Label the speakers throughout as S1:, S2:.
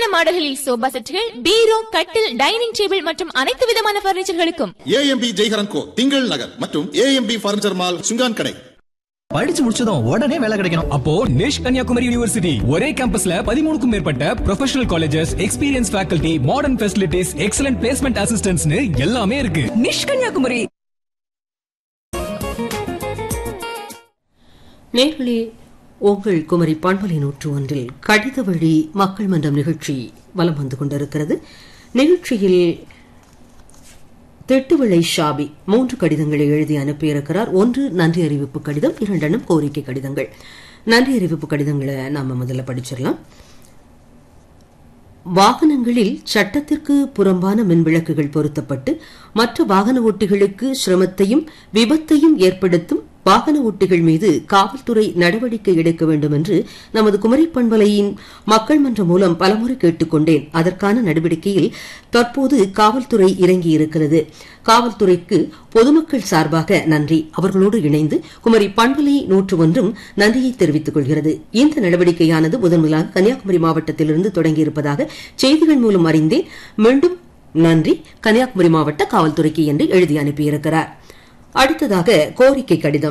S1: மாடல்களில் sofa செட்டுகள், பீரோ, கட்டில், dining table மற்றும் அனைத்து விதமான பர்னிச்சர்களுக்கும்
S2: ஏஎம்பி ஜெய்ஹரன் கோ திங்கள் நகர் மற்றும் ஏஎம்பி பர்னிச்சர் மால் சுங்கான் கடை.
S3: படிச்சு முடிச்சதும் உடனே வேலை கிடைக்கணும்.
S4: அப்போ நிஷ் கன்னியாகுமரி யூனிவர்சிட்டி ஒரே கேம்பஸ்ல 13க்கும் மேற்பட்ட professional colleges, experience faculty, modern facilities, excellent placement அசிஸ்டன்ட்ஸ்னு எல்லாமே இருக்கு.
S5: நிஷ் கன்னியாகுமரி.
S6: நேர்களே, உங்கள் குமரி பண்பலை 101 கடித வழி மக்கள் மன்றம் நிகழ்ச்சி வலம் வந்து கொண்டிருக்கிறது. நிகழ்ச்சியில் திட்டுவிளை ஷாபி 3 கடிதங்களை எழுதி அனுப்பியிருக்கிறார். 1 நன்றி அறிவிப்பு கடிதம், 2 கோரிக்கை கடிதங்கள். நன்றி அறிவிப்பு கடிதங்களை நாம முதல்ல படிச்சிடலாம். வாகனங்களில் சட்டத்திற்கு புறம்பான மின்விளக்குகள் பொருத்தப்பட்டு மற்ற வாகன ஓட்டிகளுக்கு சிரமத்தையும் விபத்தையும் ஏற்படுத்தும் வாகன ஓட்டிகள் மீது காவல்துறை நடவடிக்கை எடுக்க வேண்டும் என்று நமது குமரி பண்பலையின் மக்கள் மன்றம் மூலம் பலமுறை கேட்டுக் கொண்டேன். அதற்கான நடவடிக்கையில் தற்போது காவல்துறை இறங்கியிருக்கிறது. காவல்துறைக்கு பொதுமக்கள் சார்பாக நன்றி. அவர்களோடு இணைந்து குமரி பண்பலை 101 நன்றியை தெரிவித்துக் கொள்கிறது. இந்த நடவடிக்கையானது முதன்முதலாக கன்னியாகுமரி மாவட்டத்திலிருந்து தொடங்கியிருப்பதாக செய்திகள் மூலம் அறிந்தேன். மீண்டும் நன்றி கன்னியாகுமரி மாவட்ட காவல்துறைக்கு என்று எழுதி அனுப்பியிருக்கிறார். அடுத்ததாக கோரிக்கை கடிதம்.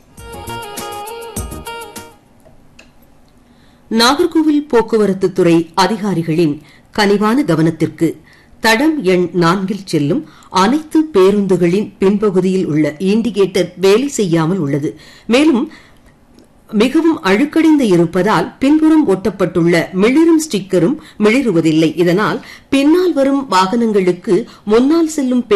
S6: நாகர்கோவில் போக்குவரத்து துறை அதிகாரிகளின் கனிவான கவனத்திற்கு தடம் எண் 4 செல்லும் அனைத்து பேருந்துகளின் பின்பகுதியில் உள்ள இண்டிகேட்டர் வேலை செய்யாமல் உள்ளது. மேலும் மிகவும் அழுக்கடைந்து இருப்பதால் பின்புறம் ஒட்டப்பட்டுள்ள மிளிரும் ஸ்டிக்கரும் மிளிருவதில்லை. இதனால் பின்னால் வரும் வாகனங்களுக்கு முன்னால் செல்லும்